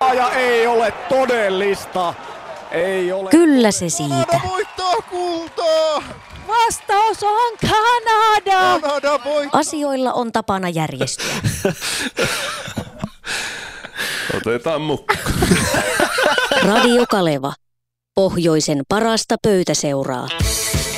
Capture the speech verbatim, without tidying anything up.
voittaa ja ei ole todellista. Ei ole. Kyllä se siitä. Kanada voittaa kultaa! Vastaus on Kanada! Kanada voittaa! Asioilla on tapana järjestyä. Otetaan mukaan. Radio Kaleva. Pohjoisen parasta pöytäseuraa.